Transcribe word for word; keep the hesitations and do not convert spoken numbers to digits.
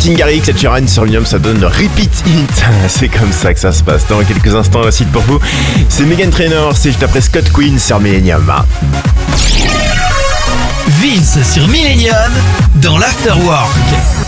Martin Garrix, Ed Sheeran sur Millennium, ça donne le repeat hit. C'est comme ça que ça se passe. Dans quelques instants, la suite pour vous. C'est Meghan Trainor, c'est juste après Scott Quinn sur Millennium. Vince sur Millennium dans l'Afterwork.